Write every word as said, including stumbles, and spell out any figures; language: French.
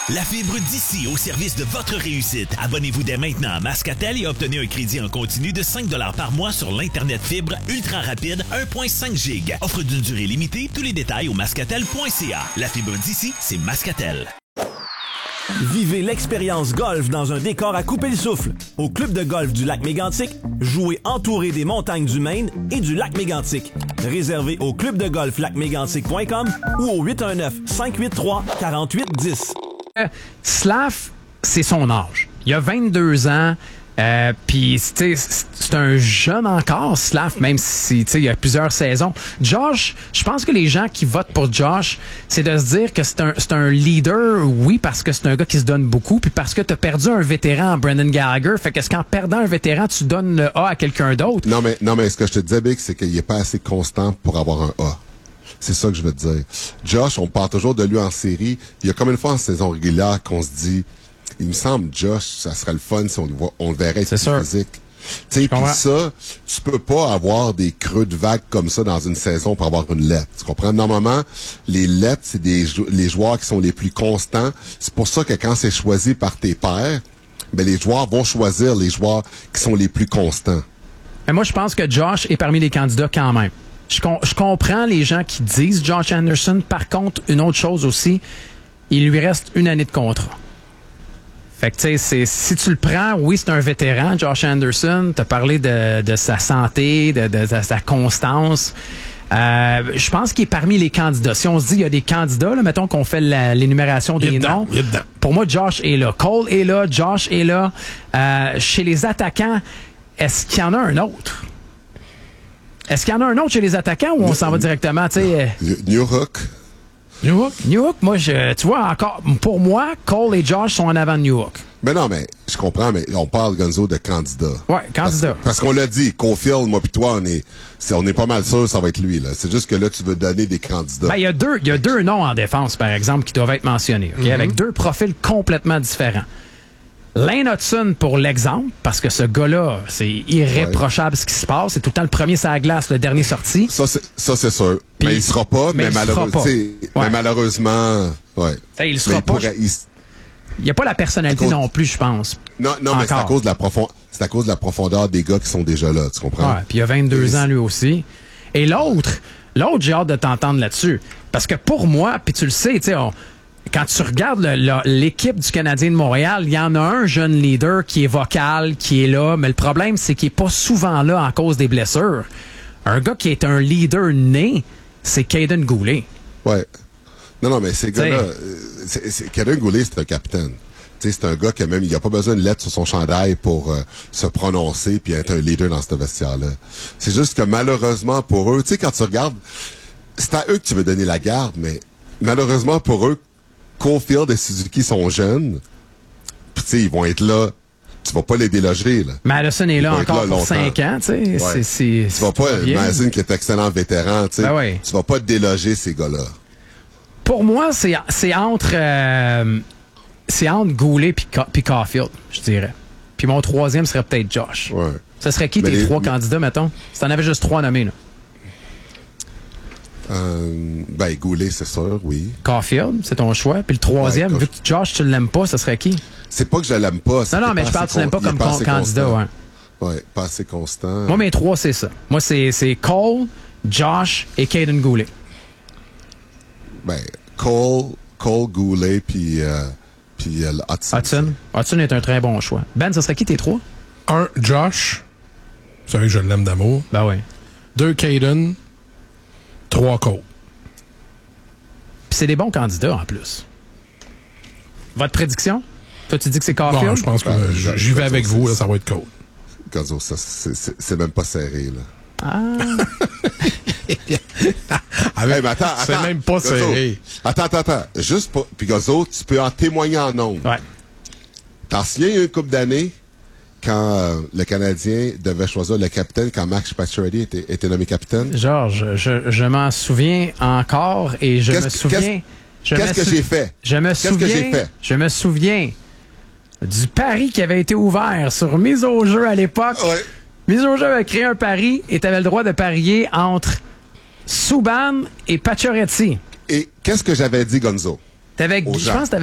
La fibre d'ici au service de votre réussite. Abonnez-vous dès maintenant à Mascatel et obtenez un crédit en continu de cinq dollars par mois sur l'Internet fibre ultra rapide un virgule cinq giga. Offre d'une durée limitée. Tous les détails au mascatel point c a. La fibre d'ici, c'est Mascatel. Vivez l'expérience golf dans un décor à couper le souffle. Au club de golf du lac Mégantic, jouez entouré des montagnes du Maine et du lac Mégantic. Réservé au club de golf lac mégantic point com ou au huit un neuf, cinq huit trois, quatre huit un zéro. Euh, Slav, c'est son âge. Il a vingt-deux ans. Euh, Puis, c'est un jeune encore, Slav, même si il y a plusieurs saisons. Josh, je pense que les gens qui votent pour Josh, c'est de se dire que c'est un, c'est un leader, oui, parce que c'est un gars qui se donne beaucoup, puis parce que tu as perdu un vétéran, Brendan Gallagher. Fait qu'est-ce qu'en perdant un vétéran, tu donnes le A à quelqu'un d'autre? Non, mais, non, mais ce que je te disais, Big, c'est qu'il est pas assez constant pour avoir un A. C'est ça que je veux te dire. Josh, on parle toujours de lui en série. Il y a comme une fois en saison régulière qu'on se dit, il me semble, Josh, ça serait le fun si on le, voit, on le verrait être physique. Tu sais, puis ça, tu peux pas avoir des creux de vague comme ça dans une saison pour avoir une lettre. Tu comprends? Normalement, les lettres, c'est des les joueurs qui sont les plus constants. C'est pour ça que quand c'est choisi par tes pairs, ben les joueurs vont choisir les joueurs qui sont les plus constants. Mais moi, je pense que Josh est parmi les candidats quand même. Je, com- je comprends les gens qui disent Josh Anderson. Par contre, une autre chose aussi, il lui reste une année de contrat. Fait que, tu sais, si tu le prends, oui, c'est un vétéran, Josh Anderson. T'as parlé de, de sa santé, de, de, de sa constance. Euh, je pense qu'il est parmi les candidats. Si on se dit il y a des candidats, là, mettons qu'on fait la, l'énumération des noms. Pour moi, Josh est là. Cole est là. Josh est là. Euh, chez les attaquants, est-ce qu'il y en a un autre? Est-ce qu'il y en a un autre chez les attaquants ou on s'en va directement, tu sais? Newhook. Newhook? Newhook, moi, je, tu vois, encore, pour moi, Cole et Josh sont en avant de Newhook. Mais non, mais je comprends, mais on parle, Gonzo, de candidat. Ouais, candidat. Parce, parce qu'on l'a dit, Caulfield, moi pis toi, on est, c'est, on est pas mal sûr que ça va être lui, là. C'est juste que là, tu veux donner des candidats. Ben, il y a deux, il y a deux noms en défense, par exemple, qui doivent être mentionnés, OK? Mm-hmm. Avec deux profils complètement différents. Lane Hudson, pour l'exemple, parce que ce gars-là, c'est irréprochable ouais. ce qui se passe. C'est tout le temps le premier sur la glace, le dernier sorti. Ça, c'est, ça, c'est sûr. Puis, mais il sera pas, mais, mais, malheureux, pas. Ouais. mais malheureusement, ouais. T'sais, il sera mais pas. Il pourrait, il... Il n'y a pas la personnalité cause... non plus, je pense. Non, non, Encore. mais c'est à cause de la profond... c'est à cause de la profondeur des gars qui sont déjà là, tu comprends? Ouais, puis il a vingt-deux Et ans lui aussi. Et l'autre, l'autre, j'ai hâte de t'entendre là-dessus. Parce que pour moi, puis tu le sais, tu sais, on... quand tu regardes le, le, l'équipe du Canadien de Montréal, il y en a un jeune leader qui est vocal, qui est là, mais le problème, c'est qu'il n'est pas souvent là en cause des blessures. Un gars qui est un leader né, c'est Caden Goulet. Ouais. Non, non, mais ces gars-là, c'est, c'est, Caden Goulet, c'est un capitaine. T'sais, c'est un gars qui a même, il n'a pas besoin de lettre sur son chandail pour euh, se prononcer puis être un leader dans ce vestiaire-là. C'est juste que malheureusement pour eux, tu sais, quand tu regardes, c'est à eux que tu veux donner la garde, mais malheureusement pour eux, Caulfield et Suzuki sont jeunes. Puis tu sais, ils vont être là. Tu vas pas les déloger, là. Madison est là encore pour cinq ans, tu sais. Ouais. C'est, c'est, tu vas pas, Madison qui est excellent vétéran, tu sais. Ben oui. Tu vas pas déloger ces gars-là. Pour moi, c'est, c'est entre, euh, c'est entre Goulet puis, puis Caulfield, je dirais. Puis mon troisième serait peut-être Josh. Ouais. Ce serait qui mais tes les, trois mais... candidats, mettons? Si t'en avais juste trois nommés, là. Euh, ben, Goulet, c'est sûr, oui. Caulfield, c'est ton choix. Puis le troisième, ouais, vu que Josh, tu l'aimes pas, ce serait qui? C'est pas que je l'aime pas. Non, non, mais je parle, tu l'aimes pas comme con- candidat, ouais. Ouais, pas assez constant. Moi, mes trois, c'est ça. Moi, c'est, c'est Cole, Josh et Caden Goulet. Ben, Cole, Cole, Goulet, puis, euh, puis euh, Hudson. Hudson. Hudson est un très bon choix. Ben, ce serait qui tes trois? Un, Josh. Vous savez que je l'aime d'amour. Ben oui. Deux, Caden. Trois, Cole. Puis c'est des bons candidats, en plus. Votre prédiction? Toi, tu dis que c'est Caulfield? Non, je pense que ben, euh, j'y vais avec vous, là, ça va être Cole. Gazo, ça, c'est, c'est, c'est même pas serré, là. Ah! ah hey, mais attends, c'est attends, même pas Gazo, serré. Attends, attends, attends. Juste pour... Puis Gazo, tu peux en témoigner en nombre. Ouais. T'en souviens, il y a une couple d'années, quand euh, le Canadien devait choisir le capitaine, quand Max Pacioretty était, était nommé capitaine? Georges, je, je m'en souviens encore et je qu'est-ce, me souviens... Qu'est-ce, je qu'est-ce que sou... j'ai fait? Je me qu'est-ce souviens... que j'ai fait? Je me souviens du pari qui avait été ouvert sur mise au jeu à l'époque. Ouais. Mise au jeu avait créé un pari et tu avais le droit de parier entre Subban et Pacioretty. Et qu'est-ce que j'avais dit, Gonzo? T'avais, je pense que